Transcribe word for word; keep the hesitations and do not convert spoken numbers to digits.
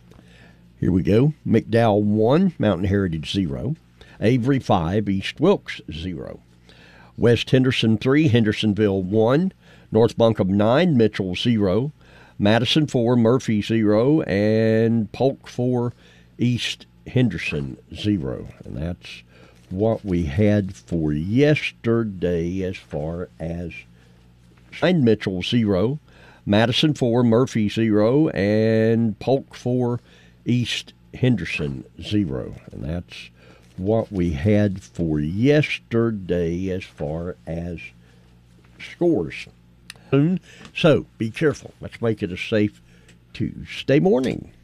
Here we go. McDowell one, Mountain Heritage zero. Avery five, East Wilkes zero. West Henderson three, Hendersonville one. North Buncombe nine, Mitchell zero. Madison four, Murphy zero. And Polk four, East Henderson zero. And that's what we had for yesterday as far as nine, Mitchell zero. Madison four, Murphy zero. And Polk four, East Henderson zero. And that's what we had for yesterday as far as scores. So be careful. Let's make it a safe Tuesday morning.